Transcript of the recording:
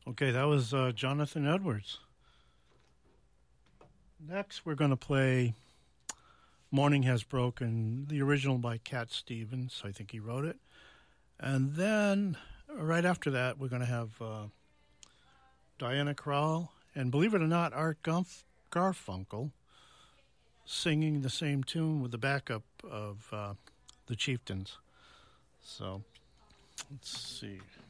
Okay, that was Jonathan Edwards. Next, we're going to play Morning Has Broken, the original by Cat Stevens. I think he wrote it. And then, right after that, we're going to have Diana Krall and, believe it or not, Art Garfunkel singing the same tune with the backup of the Chieftains. So, let's see.